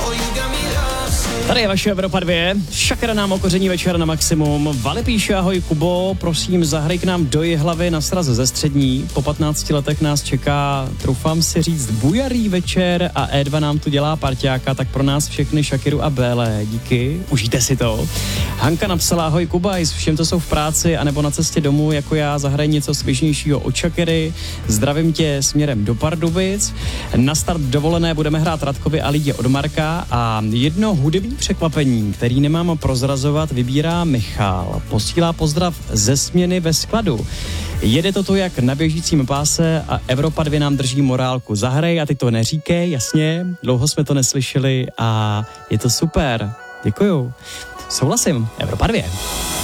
Tady je vaše Evropa 2. Shakira nám okoření večer na maximum. Vali píše, ahoj Kubo, prosím zahraj k nám do Jihlavy na sraz ze Střední. Po 15 letech nás čeká, troufám si říct, bujarý večer a E2 nám tu dělá parťáka, tak pro nás všechny Shakiru a Béle. Díky, užijte si to. Hanka napsala, ahoj Kubajs, všem to jsou v práci anebo na cestě domů, jako já, zahraj něco svěžnějšího od Shakiry. Zdravím tě směrem do Pardubic. Na start dovolené budeme hrát Radkovi a Lidě od Marka a jedno hudební překvapení, který nemám prozrazovat, vybírá Michal. Posílá pozdrav ze směny ve skladu. Jede to tu jak na běžícím páse a Evropa 2 nám drží morálku. Zahraj a ty to neříkej, jasně, dlouho jsme to neslyšeli a je to super. Děkuju. Souhlasím, Evropa 2.